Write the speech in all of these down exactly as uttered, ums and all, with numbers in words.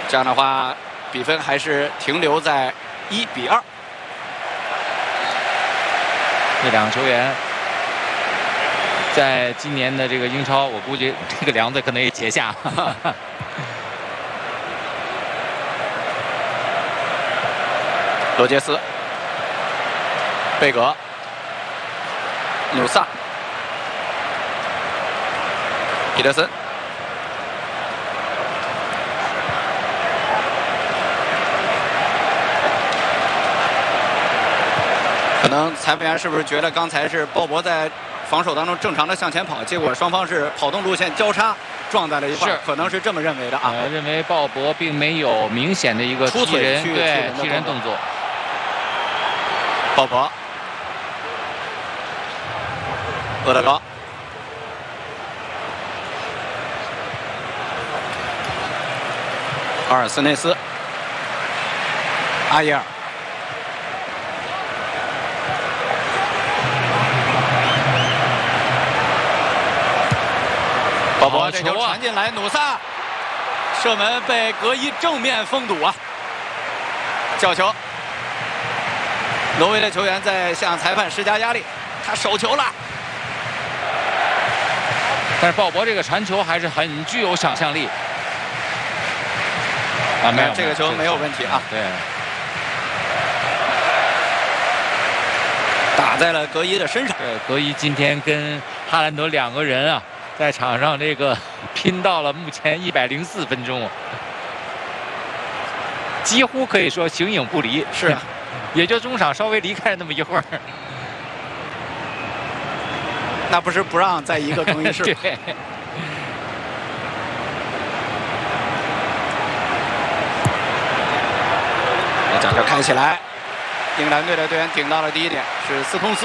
这样的话，比分还是停留在一比二。 这两个球员在今年的这个英超，我估计这个梁子可能也结下。 罗杰斯、贝格、努萨、彼得森。可能裁判员是不是觉得刚才是鲍勃在防守当中正常的向前跑，结果双方是跑动路线交叉撞在了一块，可能是这么认为的啊。 呃，认为鲍勃并没有明显的一个出腿踢人去对踢踢人人动作。 鲍勃、厄德高、阿尔斯内斯、阿耶尔。鲍勃这球传进来，努萨射门被格伊正面封堵啊！角球，挪威的球员在向裁判施加压力，他手球了。 但是鲍勃这个传球还是很具有想象力啊，没有这个球没有问题啊。 对， 打在了格伊的身上。 对，格伊今天跟哈兰德两个人啊。在场上这个拼到了目前一百零四分钟，几乎可以说形影不离。 是， 也就中场稍微离开了那么一会儿。 那不是不让在一个更衣室。 对。 角球开起来，英格兰队的队员顶到了第一点，是斯通斯。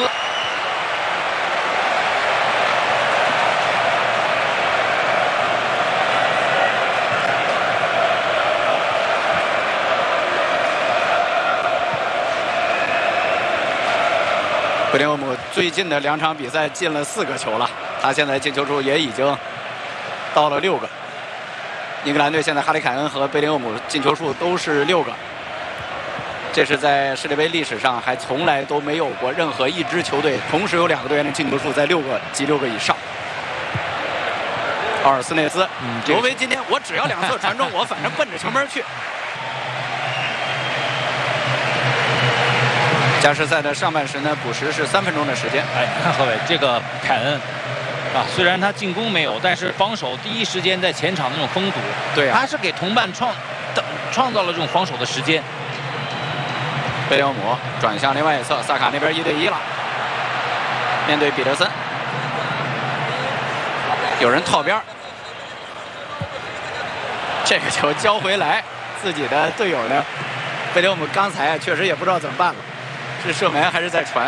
贝林厄姆最近的两场比赛进了四个球了，他现在进球数也已经到了六个。英格兰队现在哈里凯恩和贝林厄姆进球数都是六个，这是在世界杯历史上还从来都没有过任何一支球队同时有两个队员的进球数在六个及六个以上。奥尔斯内斯，嗯，挪威今天我只要两次传中，我反正奔着球门去。加时赛的上半时呢，补时是三分钟的时间。 哎，看何伟这个凯恩啊，虽然他进攻没有，但是防守第一时间在前场的那种封堵， 对啊， 他是给同伴创等创造了这种防守的时间。 贝林厄姆转向另外一侧，萨卡那边一对一了，面对彼得森，有人套边，这个球交回来，自己的队友呢，贝林厄姆刚才啊确实也不知道怎么办了。是射门还是在传？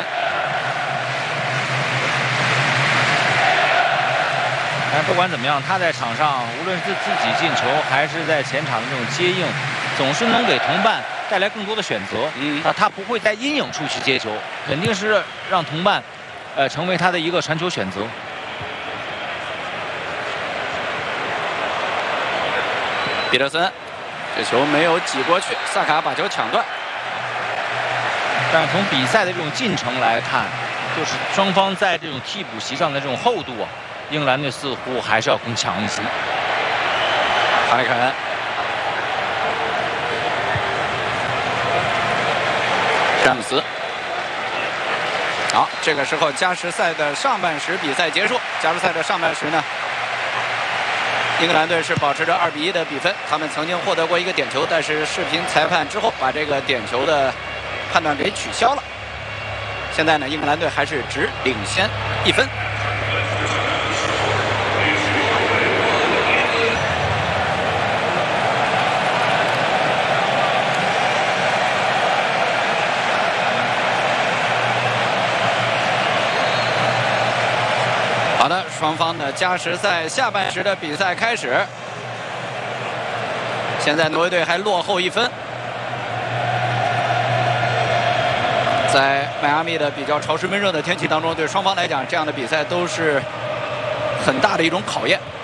但不管怎么样，他在场上无论是自己进球，还是在前场的这种接应，总是能给同伴带来更多的选择。嗯，啊，他不会在阴影处去接球，肯定是让同伴，呃，成为他的一个传球选择。 彼得森，这球没有挤过去，萨卡把球抢断。 但是从比赛的这种进程来看，就是双方在这种替补席上的这种厚度啊，英格兰队似乎还是要更强一些。 哈里凯恩，詹姆斯。好，这个时候加时赛的上半时比赛结束。加时赛的上半时呢，英格兰队是保持着二比一的比分。他们曾经获得过一个点球，但是视频裁判之后把这个点球的判断给取消了。现在呢，英格兰队还是只领先一分。好的，双方的加时赛下半时的比赛开始。现在挪威队还落后一分。在迈阿密的比较潮湿闷热的天气当中，对双方来讲，这样的比赛都是很大的一种考验。